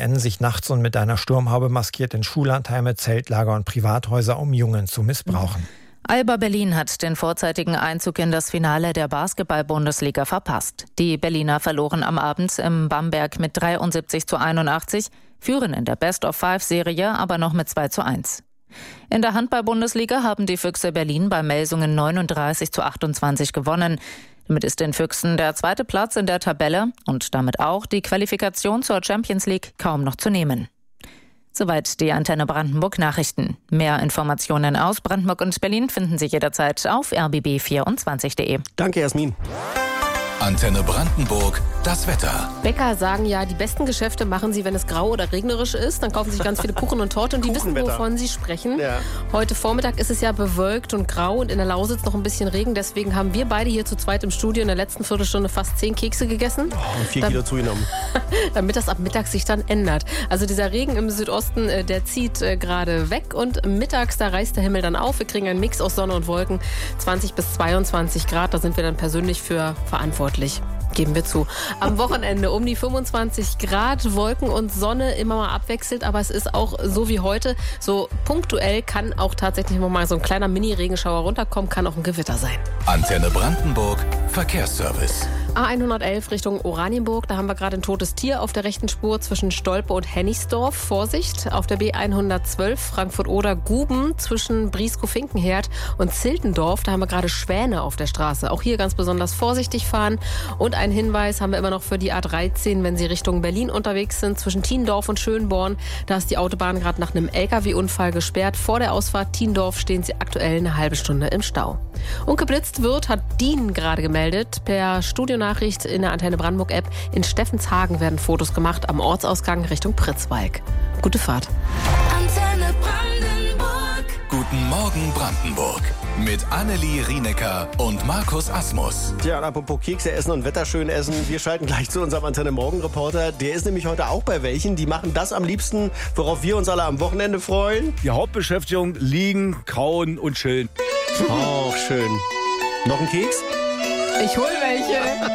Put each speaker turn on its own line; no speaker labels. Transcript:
VPN sich nachts und mit einer Sturmhaube maskiert in Schullandheime, Zeltlager und Privathäuser, um Jungen zu missbrauchen.
Alba Berlin hat den vorzeitigen Einzug in das Finale der Basketball-Bundesliga verpasst. Die Berliner verloren am Abend im Bamberg mit 73:81, führen in der Best-of-5-Serie aber noch mit 2:1. In der Handball-Bundesliga haben die Füchse Berlin bei Melsungen 39:28 gewonnen. Damit ist den Füchsen der zweite Platz in der Tabelle und damit auch die Qualifikation zur Champions League kaum noch zu nehmen. Soweit die Antenne Brandenburg Nachrichten. Mehr Informationen aus Brandenburg und Berlin finden Sie jederzeit auf rbb24.de.
Danke, Jasmin.
Antenne Brandenburg, das Wetter.
Bäcker sagen ja, die besten Geschäfte machen sie, wenn es grau oder regnerisch ist. Dann kaufen sie sich ganz viele Kuchen und Torte und die wissen, wovon sie sprechen. Ja. Heute Vormittag ist es ja bewölkt und grau und in der Lausitz noch ein bisschen Regen. Deswegen haben wir beide hier zu zweit im Studio in der letzten Viertelstunde fast 10 Kekse gegessen.
Und 4 Kilo zugenommen.
Damit das ab Mittag sich dann ändert. Also dieser Regen im Südosten, der zieht gerade weg und mittags, da reißt der Himmel dann auf. Wir kriegen einen Mix aus Sonne und Wolken, 20 bis 22 Grad. Da sind wir dann persönlich für verantwortlich. Geben wir zu. Am Wochenende um die 25 Grad, Wolken und Sonne immer mal abwechselt, aber es ist auch so wie heute, so punktuell kann auch tatsächlich mal so ein kleiner Mini-Regenschauer runterkommen, kann auch ein Gewitter sein.
Antenne Brandenburg, Verkehrsservice.
A111 Richtung Oranienburg, da haben wir gerade ein totes Tier auf der rechten Spur zwischen Stolpe und Hennigsdorf. Vorsicht, auf der B112 Frankfurt-Oder-Guben zwischen Brieskow-Finkenherd und Ziltendorf, da haben wir gerade Schwäne auf der Straße. Auch hier ganz besonders vorsichtig fahren. Und ein Hinweis haben wir immer noch für die A13, wenn Sie Richtung Berlin unterwegs sind, zwischen Thiendorf und Schönborn. Da ist die Autobahn gerade nach einem LKW-Unfall gesperrt. Vor der Ausfahrt Thiendorf stehen Sie aktuell eine halbe Stunde im Stau. Und geblitzt wird, hat Dien gerade gemeldet. Per Studionachricht in der Antenne Brandenburg-App. In Steffenshagen werden Fotos gemacht am Ortsausgang Richtung Pritzwalk. Gute Fahrt.
Antenne Brandenburg. Guten Morgen Brandenburg. Mit Annelie Rienecker und Markus Asmus.
Tja, und apropos Kekse essen und Wetter schön essen, wir schalten gleich zu unserem Antenne-Morgen-Reporter. Der ist nämlich heute auch bei welchen. Die machen das am liebsten, worauf wir uns alle am Wochenende freuen.
Die Hauptbeschäftigung: liegen, kauen und chillen.
Oh, schön. Noch ein Keks?
Ich hol welche.